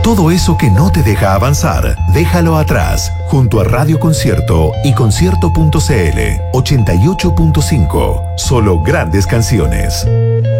Todo eso que no te deja avanzar, déjalo atrás, junto a Radio Concierto y Concierto.cl 88.5. Solo grandes canciones.